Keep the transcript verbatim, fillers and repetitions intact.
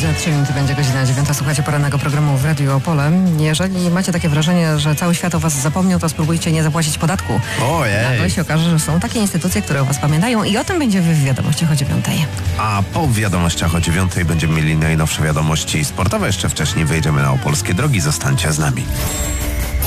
Za trzy minuty będzie godzina dziewiąta. Słuchajcie porannego programu w Radiu Opole. Jeżeli macie takie wrażenie, że cały świat o was zapomniał, to spróbujcie nie zapłacić podatku. Ojej. Nagle się okaże, że są takie instytucje, które o was pamiętają i o tym będzie w wiadomościach o dziewiątej. A po wiadomościach o dziewiątej będziemy mieli najnowsze wiadomości sportowe. Jeszcze wcześniej wejdziemy na opolskie drogi. Zostańcie z nami.